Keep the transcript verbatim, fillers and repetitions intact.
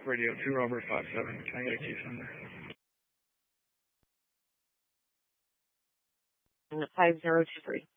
Radio two Robert five seven. Can I get a case number? five zero two three.